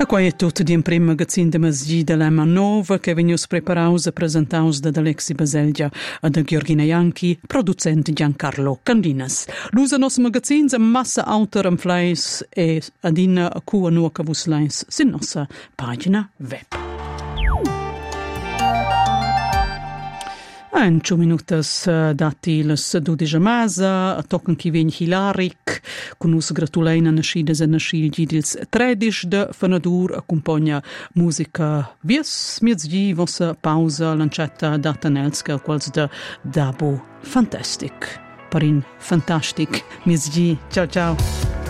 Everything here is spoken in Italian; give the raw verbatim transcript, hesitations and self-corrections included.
E qua è tutto di un primo magazzino de Masgi de l'Emma Nova che venius preparaus e presentaus da Alexi Baselgia e da Gheorghina Ianchi, producente Giancarlo Candinas. L'usa nos magazzins a massa autor en fleis e adina a cua nuoca vus leis sin nossa pagina web. En ciò minutas dati las dodici masa, a tocan chi vegn hilaric, con us gratuleina nascides e nascilgi dils tredici de Fanadur, accompagna musica vies, miezgi vossa pausa lancetta data nelska, quals de Dabo Fantastic. Parin fantastic, miezgi, ciao ciao.